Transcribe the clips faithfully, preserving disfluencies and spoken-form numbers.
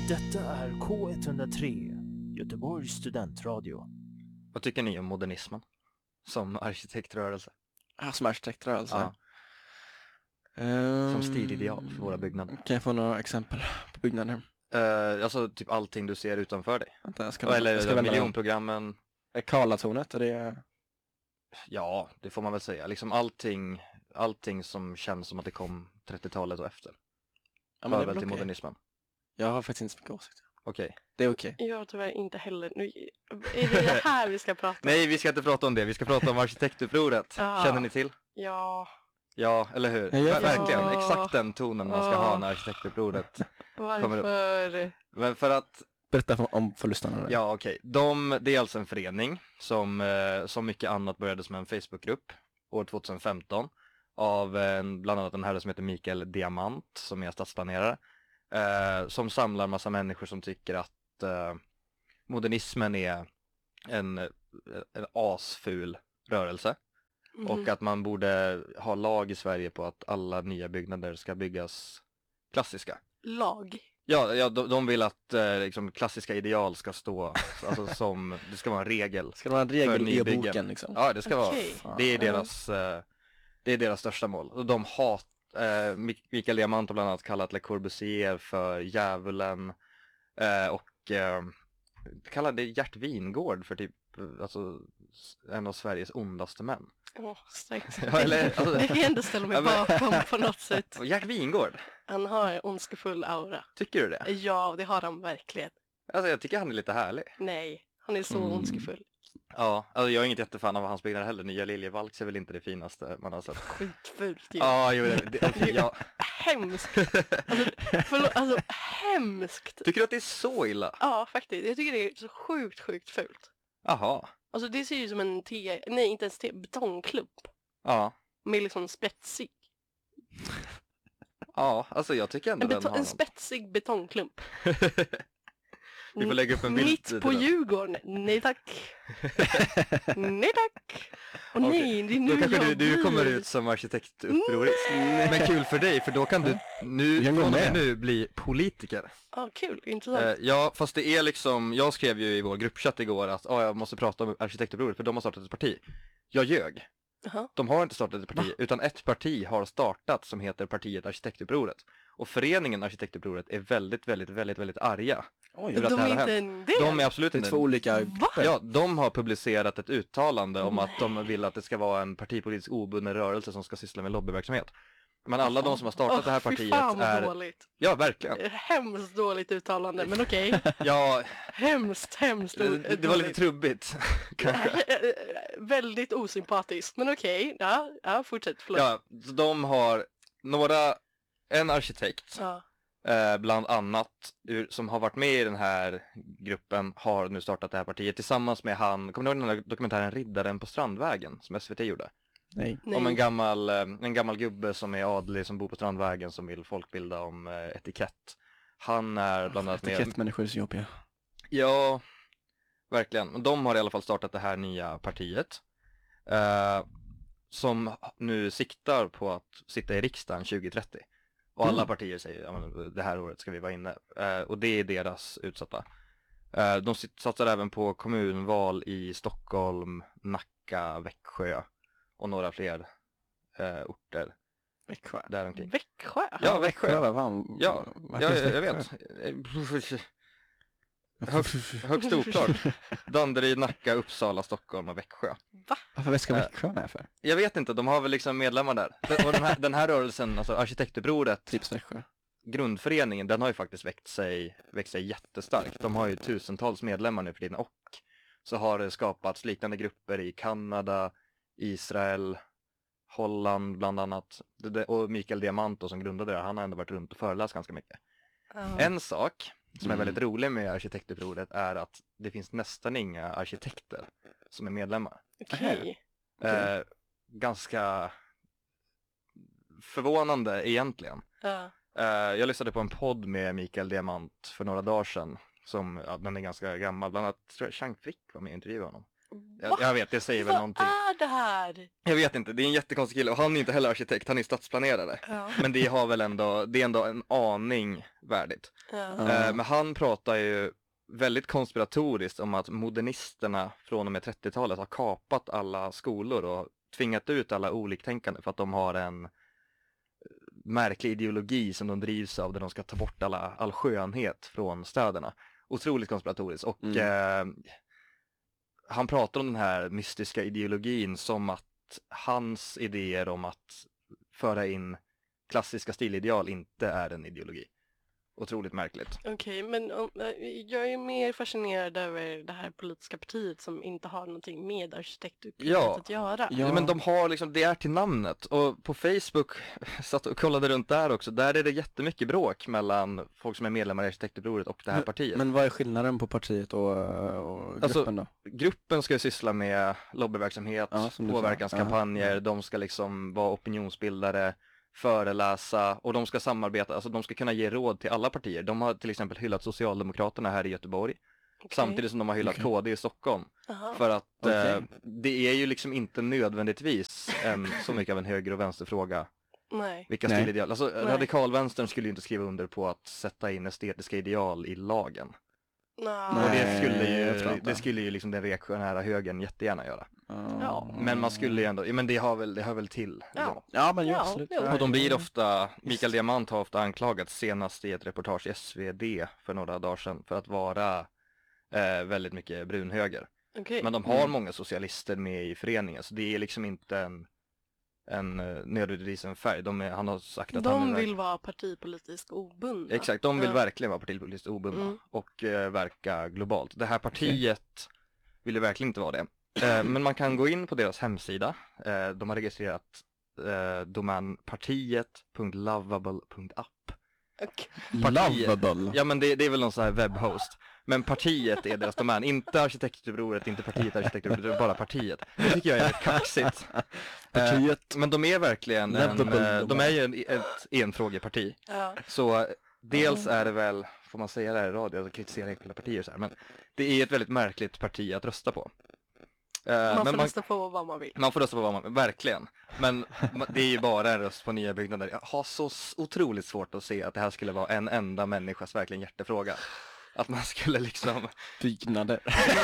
Detta är K ett noll tre, Göteborgs studentradio. Vad tycker ni om modernismen som arkitektrörelse? Ja, som arkitektrörelse? Ja. Um, Som stilideal för våra byggnader. Kan jag få några exempel på byggnader? Uh, alltså typ allting du ser utanför dig. Vänta, jag ska, Eller jag ska välja miljonprogrammen. Karlatornet, är det... Ja, det får man väl säga. Liksom allting, allting som känns som att det kom trettiotalet och efter. Ja, men men det det är väl väl till okej. modernismen. Jag har faktiskt inte så mycket åsikter. Okej. Okay. Det är okej. Jag har tyvärr inte heller. Nu, är det det här vi ska prata om? Nej, vi ska inte prata om det. Vi ska prata om arkitektupproret. Ja. Känner ni till? Ja. Ja, eller hur? Ja, jag- Verkligen. Ja. Exakt den tonen man ska Ja. ha när arkitektupproret. Varför? Men för att Berätta för, om förlusterna. Ja, okej. De, det är alltså en förening som, eh, som mycket annat började som en Facebookgrupp år tjugohundrafemton av en, bland annat en herre som heter Mikael Diamant som är stadsplanerare, eh, som samlar massa människor som tycker att eh, modernismen är en, en asful rörelse Mm. och att man borde ha lag i Sverige på att alla nya byggnader ska byggas klassiska. Lag. Ja, ja de, de vill att eh, liksom, klassiska ideal ska stå, alltså som, det ska vara en regel. Ska det vara en För regel i nybyggen. boken liksom? Ja, det ska Okej. vara, det är deras, eh, det är deras största mål. Och de hat, eh, Mik- Mikael Diamant har bland annat kallat Le Corbusier för djävulen eh, och eh, kallade Gert Wingård för typ, alltså en av Sveriges ondaste män. Åh, starkt. Ja, eller, alltså, Det kan jag ändå ställa mig Ja, men- bakom på något sätt. och Gert Wingård, Han har en ondskefull aura. tycker du det? Ja, det har han verkligen. Alltså jag tycker han är lite härlig. Nej, han är så Mm. ondskefull. Ja, alltså jag är inget jättefan av hans byggnader heller. Nya Liljevalchs är väl inte det finaste man har sett. Skitfult ju. Ja, jo, det, det, okej, ja. Hemskt. Alltså, förlåt, alltså hemskt. Tycker du att det är så illa? Ja, faktiskt. Jag tycker det är så sjukt, sjukt fult. Jaha, Alltså det ser ju som en te, nej inte ens te, betongklump. ja. Med liksom spetsig. Ja, alltså jag tycker ändå En, den beto- har en något. spetsig betongklump. Vi får lägga upp en bild Mitt till på den. Djurgården. Nej tack. Nej tack. Och Okej, nej, det är nu Då kanske jag du, du blir. kommer ut som arkitektupprorist. Men kul för dig, för då kan du nu, Du kan gå från och med med. nu bli politiker. Ja, kul. Intressant. Eh, ja, fast det är liksom, jag skrev ju i vår gruppchatt igår att oh, jag måste prata om arkitektupproret för de har startat ett parti. Jag ljög. Jaha. De har inte startat ett parti, utan ett parti har startat som heter partiet Arkitektupproret. Och föreningen Arkitektupproret är väldigt, väldigt, väldigt, väldigt arga. Oj, över att De det här är har inte hänt. en del. De är absolut det är inte... två olika... Va? Ja, de har publicerat ett uttalande om att de vill att det ska vara en partipolitisk obunden rörelse som ska syssla med lobbyverksamhet. Men alla de som har startat Åh, det här fy partiet fan vad är... dåligt. Ja, verkligen. Hemskt dåligt uttalande, men okej. Ja, Hemskt, hemskt det, dåligt. det var lite trubbigt, kanske. Väldigt osympatiskt, men okej. Ja, ja, fortsätt. Förlåt. Ja, så de har några, en arkitekt, Ja. eh, bland annat, ur, som har varit med i den här gruppen, har nu startat det här partiet tillsammans med han, kommer ni ihåg den här dokumentären Riddaren på Strandvägen som S V T gjorde? Nej. Nej. Om en gammal, eh, en gammal gubbe som är adlig som bor på Strandvägen som vill folkbilda om eh, etikett. Han är bland annat med... Etikettmänniskor är så jobbiga. Ja, verkligen. Men de har i alla fall startat det här nya partiet. Eh, som nu siktar på att sitta i riksdagen tjugo trettio. Och alla Mm. partier säger ja, men det här året ska vi vara inne. Eh, och det är deras utsatta. Eh, de sit- satsar även på kommunval i Stockholm, Nacka, Växjö och några fler eh, orter Växjö. däromkring. Växjö? Ja, Växjö. Vad fan? Ja, vad ja, finns jag, jag Växjö? vet. Högst, högst oklart. Danderyd, Nacka, Uppsala, Stockholm och Växjö. Varför ska Eh. Växjö med för? Jag vet inte, de har väl liksom medlemmar där. Och den här, den här rörelsen, alltså Arkitektupproret, Tips Växjö. grundföreningen, den har ju faktiskt växt sig, växt sig jättestarkt. De har ju tusentals medlemmar nu för tiden och så har det skapats liknande grupper i Kanada, Israel, Holland bland annat. Det- det- Och Mikael Diamant då, som grundade det, han har ändå varit runt och föreläst ganska mycket. Ja. En sak som är Mm. väldigt rolig med Arkitektupproret är att det finns nästan inga arkitekter som är medlemmar. Okej. Okej. Eh, ganska förvånande egentligen. Ja. Eh, jag lyssnade på en podd med Mikael Diamant för några dagar sedan. Som, ja, den är ganska gammal. Bland annat tror jag Chang Frick var med och intervjuade honom. Jag, Va? jag vet, det säger väl Vad någonting. är det här? Jag vet inte, det är en jättekonstig kille och han är inte heller arkitekt, han är stadsplanerare. Ja. Men det har väl ändå, det är ändå en aning värdigt. Ja. Ja. Eh, men han pratar ju väldigt konspiratoriskt om att modernisterna från och med trettiotalet har kapat alla skolor och tvingat ut alla oliktänkande för att de har en märklig ideologi som de drivs av där de ska ta bort alla, all skönhet från städerna. Otroligt konspiratoriskt och Mm. eh, han pratar om den här mystiska ideologin som att hans idéer om att föra in klassiska stilideal inte är en ideologi. Otroligt märkligt. Okej, men om, eh, jag är mer fascinerad över det här politiska partiet som inte har någonting med arkitektutbildning Ja. att göra. Ja. Men de har liksom, det är till namnet och på Facebook, satt och kollade runt där också, där är det jättemycket bråk mellan folk som är medlemmar i Arkitektupproret och det här partiet. Men vad är skillnaden på partiet och, och gruppen Alltså, då? Gruppen ska ju syssla med lobbyverksamhet, Ja, som du sa. påverkanskampanjer, Ja. de ska liksom vara opinionsbildare, föreläsa och de ska samarbeta, alltså de ska kunna ge råd till alla partier. De har till exempel hyllat Socialdemokraterna här i Göteborg, Okej. samtidigt som de har hyllat Okej. K D i Stockholm. Aha. För att Okej. eh, det är ju liksom inte nödvändigtvis en, så mycket av en höger- och vänsterfråga. Nej. Vilka Nej. stilideal, alltså Nej. radikalvänstern skulle ju inte skriva under på att sätta in estetiska ideal i lagen. Nå. Och det Nej, skulle jag tror ju, inte. det skulle ju liksom den reaktionära högern jättegärna göra. Ja. Men man skulle ju ändå, ja men det har väl, det hör väl till. Ja. liksom. Ja, men ju Ja, absolut. jo. Och de blir ofta, Mikael Diamant har ofta anklagats senast i ett reportage i S V D för några dagar sedan för att vara eh, väldigt mycket brunhöger. Okej. Men de har Mm. många socialister med i föreningen så det är liksom inte en, en eh, nödvändigtvis en färg. De är, han har sagt att han De är vill vara partipolitiskt obundna. Exakt, de vill Ja. verkligen vara partipolitiskt obundna Mm. och eh, verka globalt. Det här partiet vill ju verkligen inte vara det. Eh, men man kan gå in på deras hemsida. Eh, de har registrerat eh, domän partiet punkt lovable punkt app. Okej. Partiet. Lovable. Ja men det, det är väl någon sån här webbhost. Men partiet är deras domän, inte arkitektupproret, inte partiet arkitektupproret, det är bara partiet. Det tycker jag är rätt kaxigt. Partiet. Eh, men de är verkligen, en, Lovable eh, de domän. är ju en, ett enfrågeparti. Ja. Så dels är det väl, får man säga det här i radio, alltså kritisera enskilda partier så här, men det är ett väldigt märkligt parti att rösta på. Eh, Man får men man, rösta på vad man vill. man får rösta på vad man vill, verkligen. Men ma- det är ju bara en röst på nya byggnader. Jag har så s- otroligt svårt att se att det här skulle vara en enda människas verkligen hjärtefråga. Att man skulle liksom, Byggnader.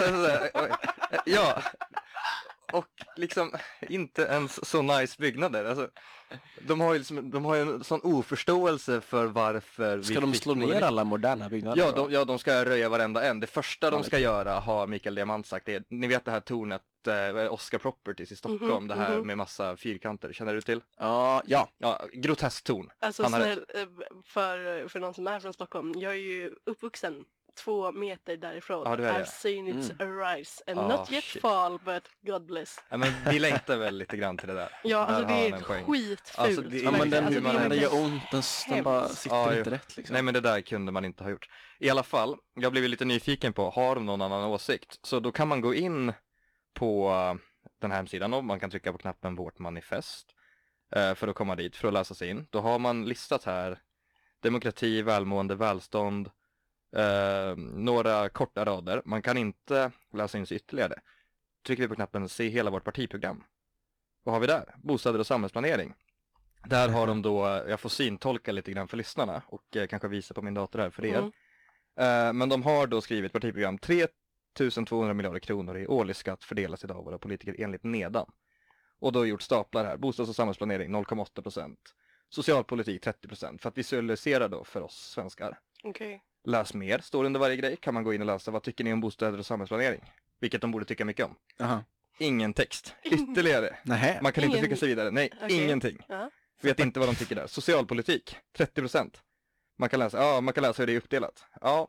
ja, och liksom inte ens så nice byggnader. Alltså, de har ju liksom, de har ju en sån oförståelse för varför vi Ska de fick slå ner modernism. alla moderna byggnader? Ja då? de, ja, de ska röja varenda en. Det första Ja, de det ska är göra har Mikael Diamant sagt. Det är, ni vet det här tornet, eh, Oscar Properties i Stockholm, Mhm, det här mhm. med massa fyrkanter. Känner du till? Ja, ja. Ja, grotesk torn. Alltså Han har snäll, eh, för, för någon som är från Stockholm, jag är ju uppvuxen två meter därifrån. Ja, du är det. I've seen it arise and Ah, not yet shit. fall but God bless. Ja, men vi längtar väl lite grann till det där. Ja, alltså Där det har är han en poäng. skitfult. Alltså, det är- Ja, men den, Alltså, hur man, det är den gör verkligen ont, den, den bara hemskt. sitter Ja, inte jo. rätt liksom. Nej men det där kunde man inte ha gjort. I alla fall, jag blev lite nyfiken på, har de någon annan åsikt? Så då kan man gå in på eh, den här hemsidan och man kan trycka på knappen Vårt manifest eh, för att komma dit, för att läsa sig in. Då har man listat här demokrati, välmående, välstånd, eh, några korta rader. Man kan inte läsa in sig ytterligare. Trycker vi på knappen Se hela vårt partiprogram. Vad har vi där? Bostäder och samhällsplanering. Där har de då, jag får syntolka lite grann för lyssnarna och eh, kanske visa på min dator här för er. Mm. Eh, men de har då skrivit partiprogram tre tusen tvåhundra miljarder kronor i årlig skatt fördelas idag av våra politiker enligt nedan. Och då har gjort staplar här, bostads- och samhällsplanering noll komma åtta procent, socialpolitik trettio procent för att visualisera då för oss svenskar. Okej. Läs mer, står under varje grej, kan man gå in och läsa vad tycker ni om bostäder och samhällsplanering? Vilket de borde tycka mycket om. Jaha. Ingen text, ytterligare. Nähä. Man kan inte Ingen- trycka sig vidare, nej, Okej. ingenting. Ja. Vet inte vad de tycker där. Socialpolitik, trettio procent. Man kan läsa, ja, man kan läsa hur det är uppdelat. Ja,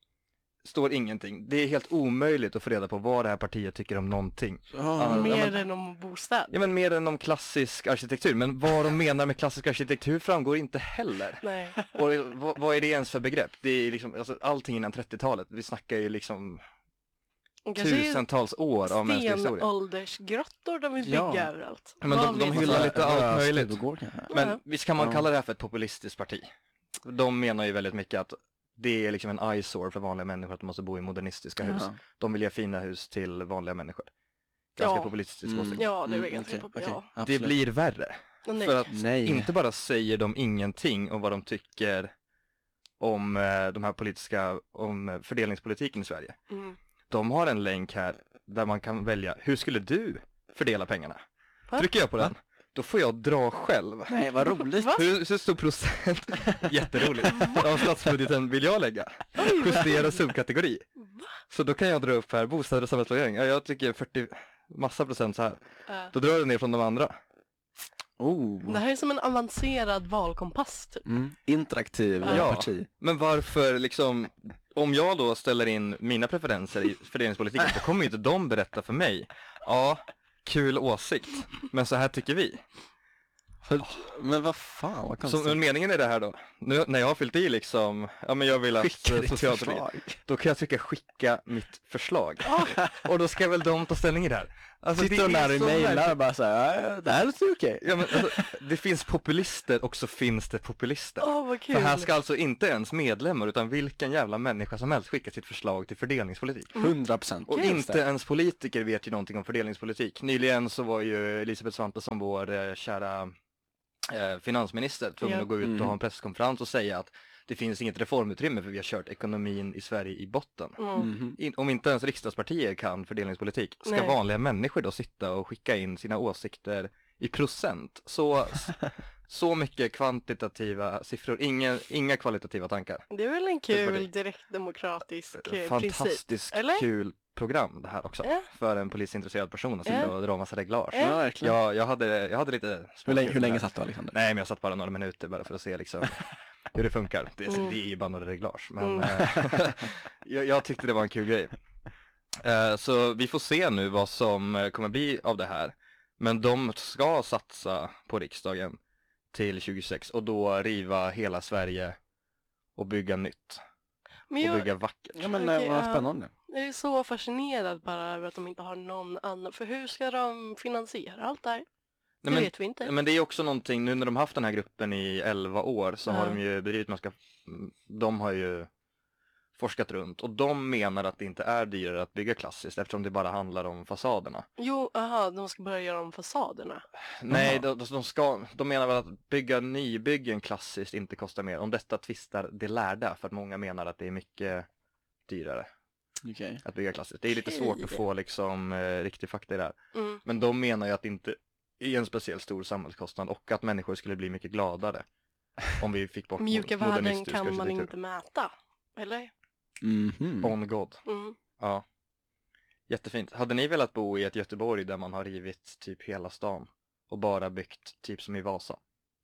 står ingenting. Det är helt omöjligt att få reda på vad det här partiet tycker om någonting. Ja, Ja, Mer men- än om bostad. Ja, men mer än om klassisk arkitektur. Men vad de menar med klassisk arkitektur framgår inte heller. Nej. Och vad, vad är det ens för begrepp? Det är liksom, alltså, allting innan trettiotalet. Vi snackar ju liksom Kanske är tusentals år av mänsklig historia. stenåldersgrottor de vill bygga Ja. överallt. Men de- Vad de vet hyllar jag? lite allt Rös möjligt. Stugård, kanske. Men Ja. visst kan man Ja. kalla det här för ett populistiskt parti? De menar ju väldigt mycket att det är liksom en eyesore för vanliga människor att de måste bo i modernistiska hus. Ja. De vill ge fina hus till vanliga människor. ganska Ja. populistisk Mm. åsikt. Ja, det är väl Mm, ganska okej, populärt. okej, Ja. Det absolut. blir värre. Nej. För att Nej. inte bara säger de ingenting om vad de tycker om eh, de här politiska, om eh, fördelningspolitiken i Sverige. Mm. De har en länk här där man kan välja, hur skulle du fördela pengarna? Va? Trycker jag på Va? den, då får jag dra själv. Nej, vad roligt. Va? Hur, hur stor procent, jätteroligt, av statsbudgeten vill jag lägga? Justera subkategori. Va? Så då kan jag dra upp här, bostäder och samhällsplanering. Ja, jag tycker fyrtio, massa procent så här. Äh, Då drar jag ner från de andra. Oh. Det här är som en avancerad valkompass typ. Mm. Interaktiv Ja. parti. Men varför liksom, om jag då ställer in mina preferenser i fördelningspolitiken, så kommer ju inte de berätta för mig. Ja, kul åsikt, men så här tycker vi. För, men vad fan, vad Så konstigt. men meningen är det här då, nu, när jag har fyllt i liksom, ja men jag vill att Skicka eh, ditt socialpolitik, förslag. då kan jag trycka skicka mitt förslag. Och då ska väl de ta ställning i det här. Alltså, Sitter de det är där och så mejlar märkligt. och bara såhär, "Ja, det här låter okej. Ja, men, alltså, det finns populister och så finns det populister. Åh, vad kul. För här ska alltså inte ens medlemmar utan vilken jävla människa som helst skicka sitt förslag till fördelningspolitik. Hundra procent. Och inte ens politiker vet ju någonting om fördelningspolitik. Nyligen så var ju Elisabeth Svantesson, vår eh, kära eh, finansminister, tvungen Ja. att gå ut och Mm. ha en presskonferens och säga att det finns inget reformutrymme för vi har kört ekonomin i Sverige i botten. Mm. Mhm. In, om inte ens riksdagspartier kan fördelningspolitik, ska Nej. vanliga människor då sitta och skicka in sina åsikter i procent? Så, så mycket kvantitativa siffror, inga, inga kvalitativa tankar. Det är väl en Det var det. kul direktdemokratisk eh, princip? Fantastiskt eller? kul program det här också. Ja. För en polisintresserad person att sitta Ja. och dra massa reglage. Ja. Ja, verkligen. Jag, jag, hade, jag hade lite... Hur länge, hur länge satt du Alexander? Nej, men jag satt bara några minuter bara för att se liksom hur det funkar. Det, Mm. det är ju bara några reglage, men Mm. eh, jag, jag tyckte det var en kul grej. Eh, så vi får se nu vad som eh, kommer bli av det här. Men de ska satsa på riksdagen till tjugosex och då riva hela Sverige och bygga nytt. Men Och jag, bygga vackert. Ja men Okej, okay, vad ja. spännande. jag är så fascinerad bara över att de inte har någon annan. För hur ska de finansiera allt det här? Det Nej, men, vet vi inte. men det är också någonting, nu när de haft den här gruppen i elva år så Ja. har de ju bedrivit, man ska, de har ju forskat runt och de menar att det inte är dyrare att bygga klassiskt eftersom det bara handlar om fasaderna. Jo, aha, de ska börja göra om fasaderna. Nej, de, de, ska, de menar väl att bygga nybyggen klassiskt inte kostar mer. Om detta tvistar det lärda för att många menar att det är mycket dyrare Okej. att bygga klassiskt. Det är lite Okej. svårt att få liksom eh, riktig fakta i det här. Mm. Men de menar ju att det inte är en speciellt stor samhällskostnad och att människor skulle bli mycket gladare om vi fick bort Mjuka mo- värden modernistisk kan man arkitektur. inte mäta. Eller? Mhm. On God. Mm. Ja. Jättefint. Hade ni velat bo i ett Göteborg där man har rivit typ hela stan och bara byggt typ som i Vasa?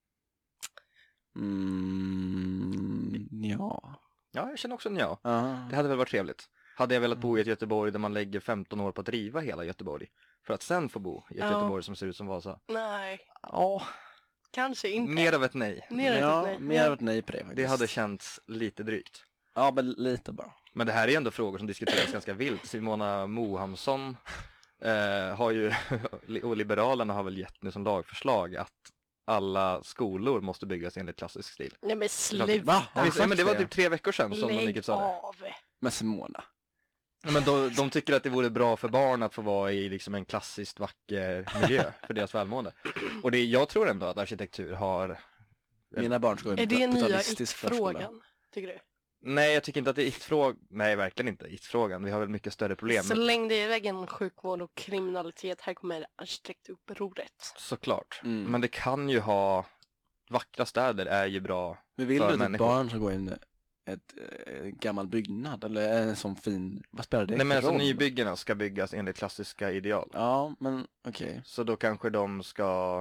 Mm, ja. Ja, jag känner också en ja. Ja. Det hade väl varit trevligt. Hade jag velat bo i ett Göteborg där man lägger femton år på att riva hela Göteborg för att sen få bo i ett Ja. Göteborg som ser ut som Vasa? Nej, Ja, kanske inte. mer av ett nej. Mer än Ja, ett nej. mer av ett nej på det faktiskt. Det hade känts lite drygt. Ja, men lite bara. Men det här är ändå frågor som diskuteras ganska vilt. Simona Mohamsson eh, har ju, och Liberalerna har väl gett nu som lagförslag att alla skolor måste byggas enligt klassisk stil. Nej men Va? sluta. Har vi Visst, ja, men det var sagt det? typ tre veckor sedan som de gick Lägg ut och sa det. av. Med Simona. Ja, men de, de tycker att det vore bra för barn att få vara i liksom en klassiskt vacker miljö för deras välmående. Och det, jag tror ändå att arkitektur har... Mina barn ska gå i Är det nya brutalistisk förskola. it-frågan? Tycker du? Nej, jag tycker inte att det är it-frågan. Nej, verkligen inte it-frågan. Vi har väl mycket större problem. Släng det i väggen sjukvård och kriminalitet. Här kommer arkitektupproret. Såklart. Mm. Men det kan ju ha... Vackra städer är ju bra. Men vill för du att ett människor. barn ska gå in i ett äh, gammal byggnad eller en sån fin, vad spelar det Nej, men för alltså roll? nybyggena ska byggas enligt klassiska ideal. Ja, men okej. Så då kanske de ska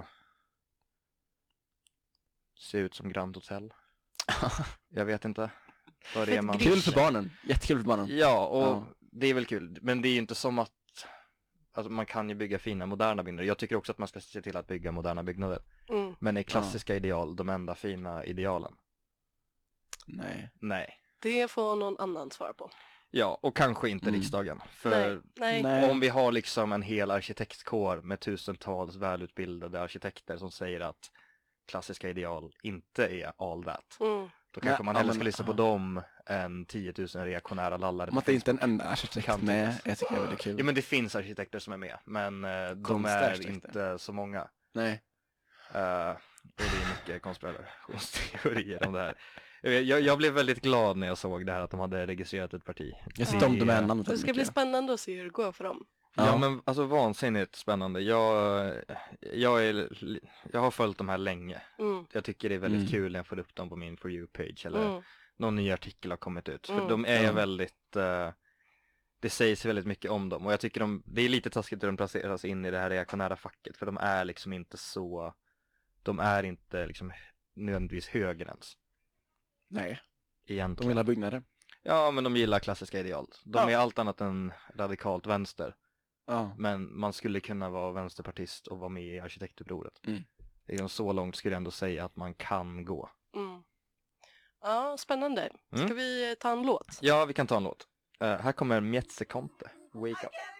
se ut som Grand Hotel. Jag vet inte. Vad det är man... Kul för barnen, jättekul för barnen. Ja, och Ja. det är väl kul. Men det är ju inte som att... Alltså man kan ju bygga fina moderna byggnader. Jag tycker också att man ska se till att bygga moderna byggnader. Mm. Men är klassiska ideal de enda fina idealen? Nej. Nej. Det får någon annan svara på. Ja, och kanske inte Mm. riksdagen. För Nej, nej. Nej. om vi har liksom en hel arkitektkår med tusentals välutbildade arkitekter som säger att klassiska ideal inte är all that. Mm. Då kanske Nej, man ja, hellre men- ska lyssna på ja. dem än tio tusen reaktionära lallare. Om att det inte är en enda arkitekt Kan med, tyckas. jag tycker det är väldigt kul. Ja men det finns arkitekter som är med, men eh, de Konstiga är arkitekter. inte så många. Nej. Uh, och det är mycket konspirationsteorier om det här. Jag, vet, jag, jag blev väldigt glad när jag såg det här att de hade registrerat ett parti. Jag tyckte om Det- domännamnet Det väldigt ska bli mycket. spännande att se hur det går för dem. Ja, Ja. men alltså vansinnigt spännande. Jag, jag, är, jag har följt de här länge. Mm. Jag tycker det är väldigt Mm. kul när jag får upp dem på min For You-page eller Mm. någon ny artikel har kommit ut. För Mm. de är Ja. väldigt, uh, det sägs väldigt mycket om dem. Och jag tycker de, det är lite taskigt att de placeras in i det här reaktionära facket. För de är liksom inte så, de är inte liksom nödvändigtvis högerens. Nej, de Egentligen. vill ha byggnader. Ja, men de gillar klassiska ideal. De Ja. är allt annat än radikalt vänster. Ja. Men man skulle kunna vara vänsterpartist och vara med i arkitektupproret. Mm. Det är så långt skulle jag ändå säga att man kan gå. Mm. Ja, spännande. Ska Mm. vi ta en låt? Ja, vi kan ta en låt. Uh, här kommer Mietze Conte, Wake Up.